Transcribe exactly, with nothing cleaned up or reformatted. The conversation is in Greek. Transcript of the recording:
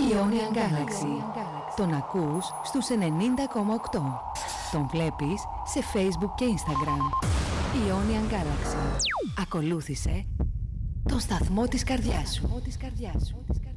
Ionian Galaxy. Τον ακούς στους ενενήντα κόμμα οκτώ. Τον βλέπεις σε Facebook και Instagram. Ionian Galaxy. Ακολούθησε τον σταθμό της καρδιάς σου.